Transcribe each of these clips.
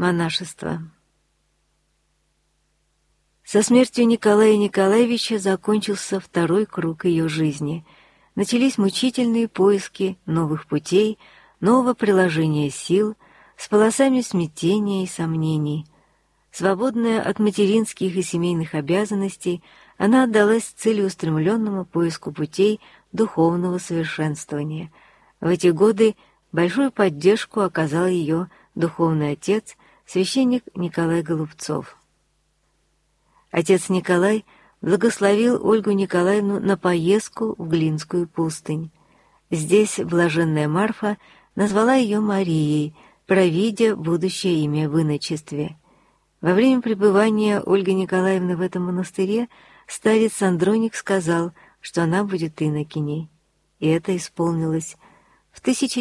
Монашество. Со смертью Николая Николаевича закончился второй круг ее жизни. Начались мучительные поиски новых путей, нового приложения сил, с полосами смятения и сомнений. Свободная от материнских и семейных обязанностей, она отдалась целеустремленному поиску путей духовного совершенствования. В эти годы большую поддержку оказал ее духовный отец, священник Николай Голубцов. Отец Николай благословил Ольгу Николаевну на поездку в Глинскую пустынь. Здесь блаженная Марфа назвала ее Марией, провидя будущее имя в иночестве. Во время пребывания Ольги Николаевны в этом монастыре старец Андроник сказал, что она будет инокиней. И это исполнилось. В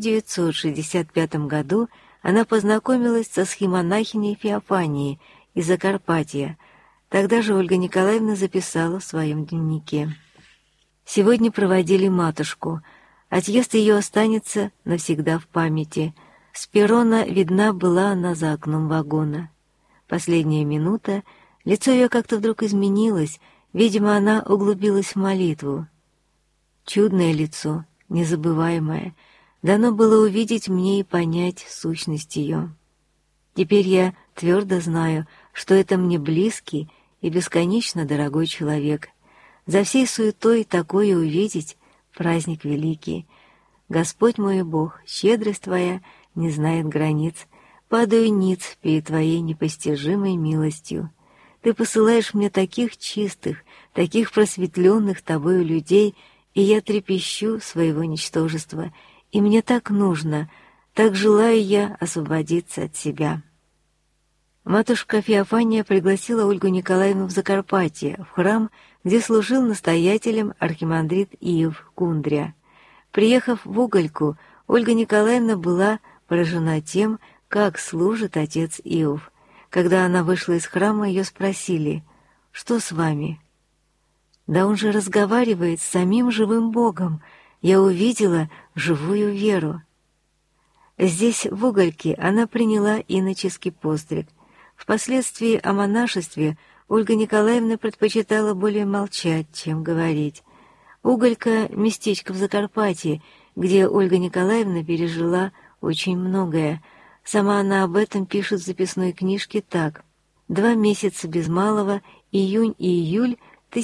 1965 году она познакомилась со схимонахиней Феофанией из Закарпатья. Тогда же Ольга Николаевна записала в своем дневнике: «Сегодня проводили матушку. Отъезд ее останется навсегда в памяти. С перрона видна была она за окном вагона. Последняя минута, лицо ее как-то вдруг изменилось, видимо, она углубилась в молитву. Чудное лицо, незабываемое, дано было увидеть мне и понять сущность ее. Теперь я твердо знаю, что это мне близкий и бесконечно дорогой человек. За всей суетой такое увидеть — праздник великий. Господь мой Бог, щедрость Твоя не знает границ, падаю ниц перед Твоей непостижимой милостью. Ты посылаешь мне таких чистых, таких просветленных Тобою людей, и я трепещу своего ничтожества, и мне так нужно, так желаю я освободиться от себя». Матушка Феофания пригласила Ольгу Николаевну в Закарпатье, в храм, где служил настоятелем архимандрит Иов Кундря. Приехав в Угольку, Ольга Николаевна была поражена тем, как служит отец Иов. Когда она вышла из храма, ее спросили: «Что с вами?» «Да он же разговаривает с самим живым Богом. Я увидела живую веру». Здесь, в Угольке, она приняла иноческий постриг. Впоследствии о монашестве Ольга Николаевна предпочитала более молчать, чем говорить. Уголька — местечко в Закарпатье, где Ольга Николаевна пережила очень многое. Сама она об этом пишет в записной книжке так: 2 месяца без малого, июнь и июль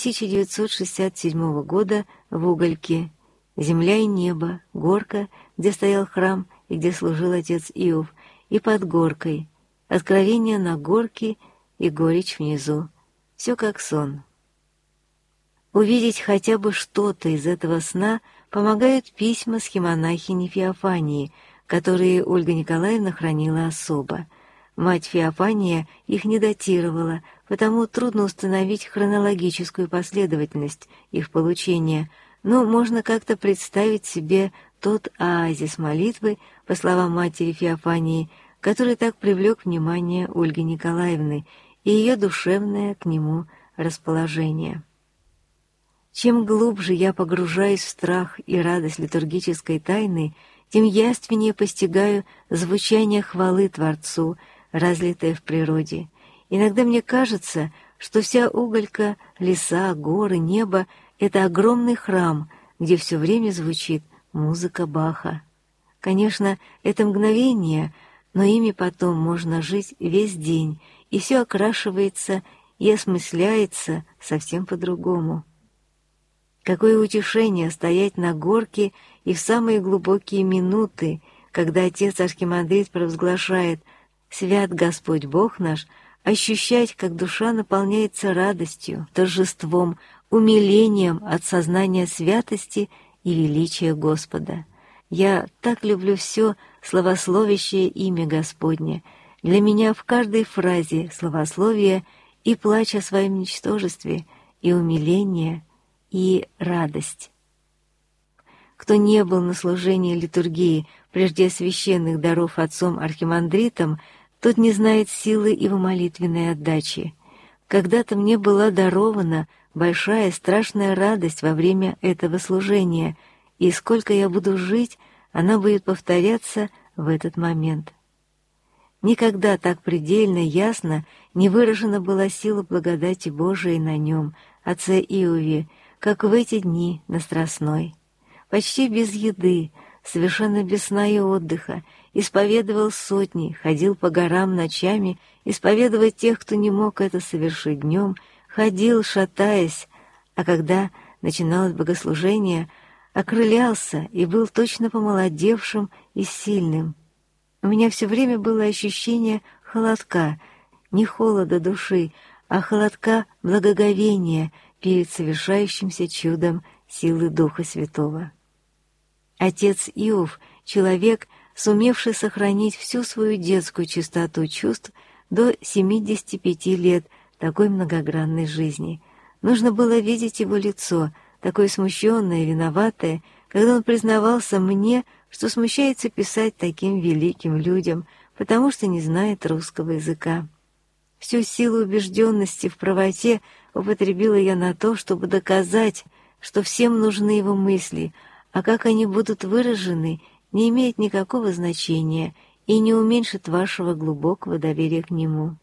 1967 года в Угольке. Земля и небо, горка, где стоял храм и где служил отец Иов, и под горкой. Откровение на горке и горечь внизу. Все как сон. Увидеть хотя бы что-то из этого сна помогают письма схимонахини Феофании, которые Ольга Николаевна хранила особо. Мать Феофания их не датировала, потому трудно установить хронологическую последовательность их получения, но можно как-то представить себе тот оазис молитвы, по словам матери Феофании, который так привлек внимание Ольги Николаевны и ее душевное к нему расположение. Чем глубже я погружаюсь в страх и радость литургической тайны, тем явственнее постигаю звучание хвалы Творцу, разлитое в природе. Иногда мне кажется, что вся Уголька, леса, горы, небо — это огромный храм, где все время звучит музыка Баха. Конечно, это мгновение, но ими потом можно жить весь день, и все окрашивается и осмысляется совсем по-другому. Какое утешение стоять на горке и в самые глубокие минуты, когда отец архимандрит провозглашает «Свят Господь Бог наш», ощущать, как душа наполняется радостью, торжеством, умилением от сознания святости и величия Господа. Я так люблю все славословящее имя Господне. Для меня в каждой фразе славословие и плач о своем ничтожестве, и умиление, и радость. Кто не был на служении литургии прежде священных даров отцом-архимандритом, тот не знает силы его молитвенной отдачи. Когда-то мне была дарована большая страшная радость во время этого служения, и сколько я буду жить, она будет повторяться в этот момент. Никогда так предельно ясно не выражена была сила благодати Божией на нем, отце Иове, как в эти дни на Страстной. Почти без еды, совершенно без сна и отдыха, исповедовал сотни, ходил по горам ночами, исповедовая тех, кто не мог это совершить днем, ходил, шатаясь, а когда начиналось богослужение, окрылялся и был точно помолодевшим и сильным. У меня все время было ощущение холодка, не холода души, а холодка благоговения перед совершающимся чудом силы Духа Святого. Отец Иов — человек, сумевший сохранить всю свою детскую чистоту чувств до 75 лет такой многогранной жизни. Нужно было видеть его лицо, такое смущенное, виноватое, когда он признавался мне, что смущается писать таким великим людям, потому что не знает русского языка. Всю силу убежденности в правоте употребила я на то, чтобы доказать, что всем нужны его мысли, а как они будут выражены, не имеет никакого значения и не уменьшит вашего глубокого доверия к нему.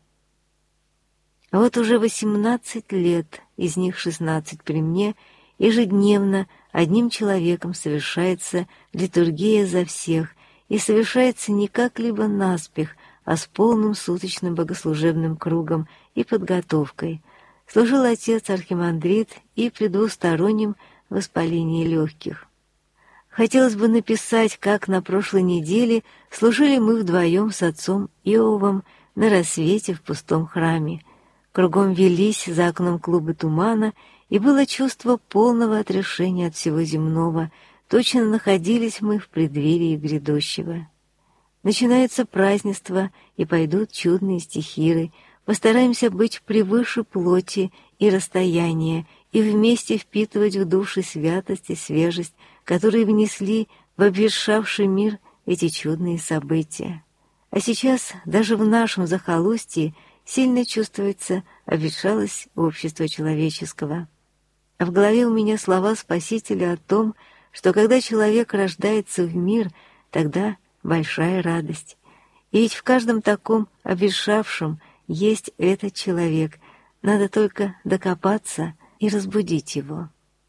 Вот уже 18 лет, из них 16 при мне, ежедневно одним человеком совершается литургия за всех, и совершается не как-либо наспех, а с полным суточным богослужебным кругом и подготовкой. Служил отец-архимандрит и при двустороннем воспалении легких. Хотелось бы написать, как на прошлой неделе служили мы вдвоем с отцом Иовом на рассвете в пустом храме. Кругом велись за окном клубы тумана, и было чувство полного отрешения от всего земного. Точно находились мы в преддверии грядущего. Начинается празднество, и пойдут чудные стихиры. Постараемся быть превыше плоти и расстояния, и вместе впитывать в души святость и свежесть, которые внесли в обветшавший мир эти чудные события. А сейчас даже в нашем захолустье сильно чувствуется обветшалость общества человеческого. А в голове у меня слова Спасителя о том, что когда человек рождается в мир, тогда большая радость. И ведь в каждом таком обветшавшем есть этот человек, надо только докопаться и разбудить его.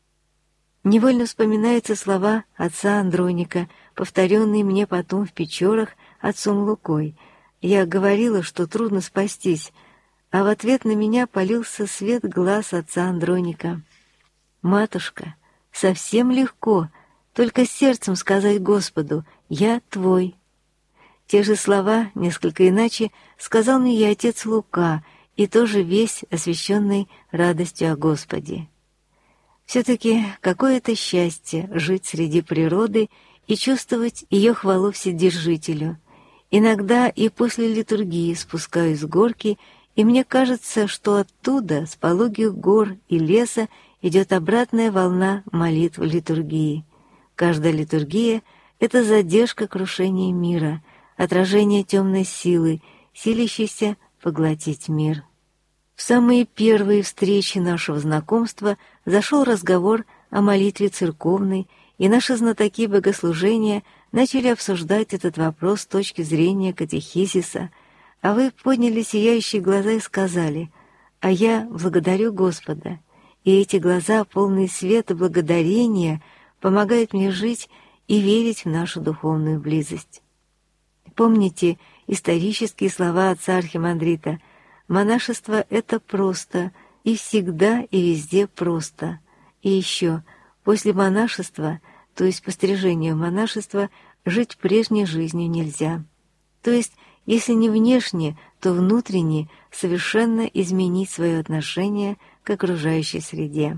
Невольно вспоминаются слова отца Андроника, повторенные мне потом в Печорах отцом Лукой. Я говорила, что трудно спастись, а в ответ на меня полился свет глаз отца Андроника. «Матушка, совсем легко, только сердцем сказать Господу: «Я твой». Те же слова, несколько иначе, сказал мне и отец Лука, и тоже весь освященный радостью о Господе. Все-таки какое-то счастье жить среди природы и чувствовать ее хвалу Вседержителю. Иногда и после литургии спускаюсь с горки, и мне кажется, что оттуда, с пологих гор и леса, идет обратная волна молитв литургии. Каждая литургия — это задержка крушения мира, отражение темной силы, силящейся поглотить мир. В самые первые встречи нашего знакомства зашел разговор о молитве церковной, и наши знатоки богослужения начали обсуждать этот вопрос с точки зрения катехизиса, а вы подняли сияющие глаза и сказали: «А я благодарю Господа», и эти глаза, полные света благодарения, помогают мне жить и верить в нашу духовную близость. Помните исторические слова отца архимандрита: «Монашество — это просто, и всегда и везде просто». И еще, после монашества, то есть пострижения в монашество, жить прежней жизнью нельзя. То есть, если не внешне, то внутренне совершенно изменить свое отношение к окружающей среде.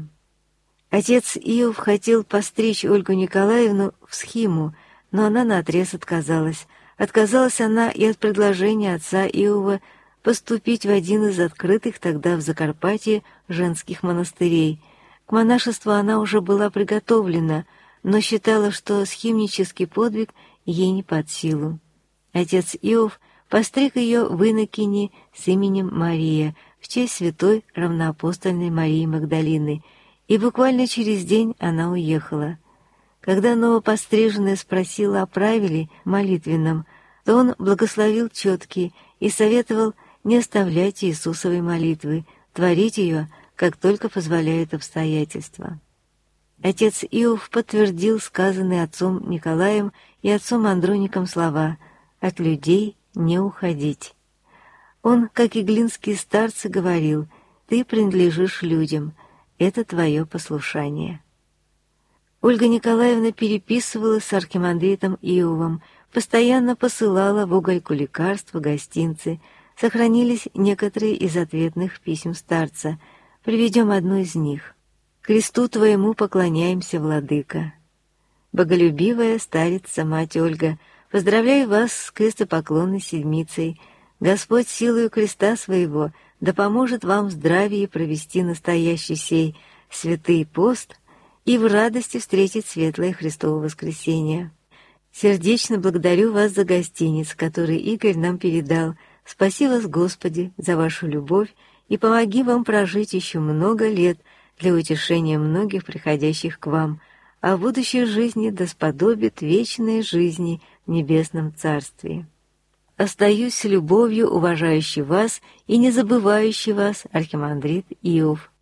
Отец Иов хотел постричь Ольгу Николаевну в схиму, но она наотрез отказалась. Отказалась она и от предложения отца Иова поступить в один из открытых тогда в Закарпатье женских монастырей. К монашеству она уже была приготовлена, но считала, что схимнический подвиг ей не под силу. Отец Иов постриг ее в инокини с именем Мария в честь святой равноапостольной Марии Магдалины, и буквально через день она уехала. Когда новопостриженная спросила о правиле молитвенном, то он благословил четки и советовал не оставлять Иисусовой молитвы, творить ее, как только позволяют обстоятельства. Отец Иов подтвердил сказанные отцом Николаем и отцом Андроником слова «от людей не уходить». Он, как и глинские старцы, говорил «ты принадлежишь людям, это твое послушание». Ольга Николаевна переписывалась с архимандритом Иовом, постоянно посылала в Угольку лекарства, гостинцы. Сохранились некоторые из ответных писем старца. Приведем одно из них. «Кресту твоему поклоняемся, владыка». Боголюбивая старица мать Ольга, поздравляю вас с крестопоклонной седмицей. Господь силою креста своего да поможет вам в здравии провести настоящий сей святый пост и в радости встретить светлое Христово воскресенье. Сердечно благодарю вас за гостиниц, который Игорь нам передал. Спаси вас, Господи, за вашу любовь и помоги вам прожить еще много лет для утешения многих приходящих к вам, а в будущей жизни да сподобит вечной жизни в небесном Царстве. Остаюсь с любовью, уважающий вас и не забывающий вас, архимандрит Иов.